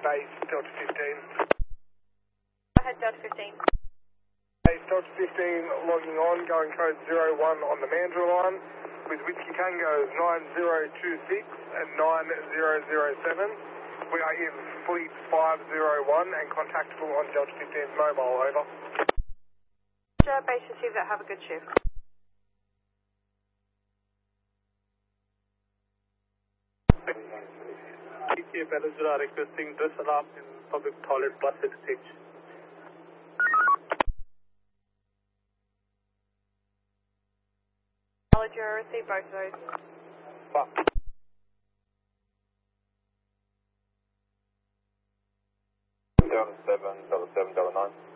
base Delta 15. Go ahead, Delta 15. Base Delta 15 logging on, going code 01 on the Mandurah line with Whiskey Tango 9026 and 9007. We are in Fleet 501 and contactable on Delta 15's mobile, over. Base receive that, have a good shift. PK passengers are requesting dress alarm in public toilet bus exchange. I'll receive both of those. Wow. Delta 7, Delta 7, Delta 9.